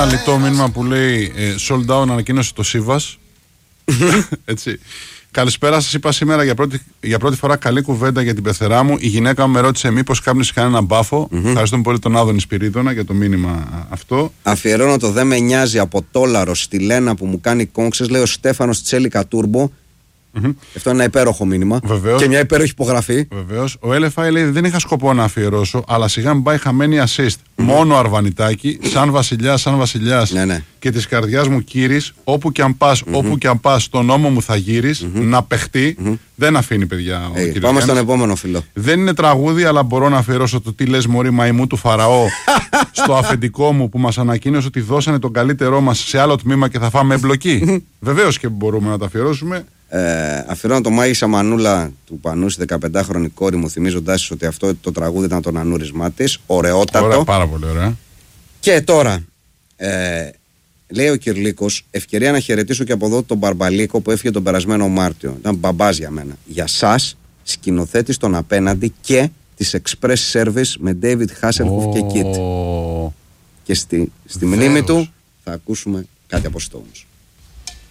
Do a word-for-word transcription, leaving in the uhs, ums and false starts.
ένα λιτό μήνυμα που λέει ε, sold out, ανακοίνωσε το Σίβας. Έτσι. Καλησπέρα σας, είπα σήμερα για πρώτη, για πρώτη φορά καλή κουβέντα για την πεθερά μου. Η γυναίκα μου με ρώτησε μήπως κάπνισε κανένα μπάφο. Mm-hmm. Ευχαριστούμε πολύ τον Άδωνη Σπυρίδωνα για το μήνυμα αυτό. Αφιερώνω το «Δεν με νοιάζει» από Τόλαρο στη Λένα που μου κάνει κόμξες. Λέει ο Στέφανος Τσέλικα Τούρμπο. Mm-hmm. Αυτό είναι ένα υπέροχο μήνυμα. Βεβαίως. Και μια υπέροχη υπογραφή. Βεβαίως. Ο Ελ Εφ Άι λέει: δεν είχα σκοπό να αφιερώσω, αλλά σιγά μην πάει χαμένη assist. Mm-hmm. Μόνο αρβανιτάκι, σαν βασιλιάς, σαν βασιλιάς. Ναι, ναι. Και της καρδιάς μου κύρις, όπου και αν πας, mm-hmm. όπου και αν πας, στον νόμο μου θα γύρεις, mm-hmm. να παιχτεί. Mm-hmm. Δεν αφήνει, παιδιά. Hey, πάμε Γιάννης. Στον επόμενο φίλο. Δεν είναι τραγούδι, αλλά μπορώ να αφιερώσω το «Τι λες μωρή μαϊμού του Φαραώ» στο αφεντικό μου που μας ανακοίνωσε ότι δώσανε τον καλύτερό μας σε άλλο τμήμα και θα φάμε εμπλοκή. Βεβαίως και μπορούμε να τα αφιερώσουμε. Ε, αφιερώνω το Μάγισσα Μανούλα του Πανούση, δεκαπεντάχρονη κόρη μου, θυμίζοντάς ότι αυτό το τραγούδι ήταν το νανούρισμά της. Ωραιότατο. Ωραία, πάρα πολύ ωραία. Και τώρα, ε, λέει ο Κυρλίκος, ευκαιρία να χαιρετήσω και από εδώ τον Μπαρμπαλίκο που έφυγε τον περασμένο Μάρτιο. Ήταν μπαμπάς για μένα. Για σας, σκηνοθέτης των απέναντι και της Express Service με David Hasselhoff oh. και Kit. Και στη, στη μνήμη του θα ακούσουμε κάτι από Stones.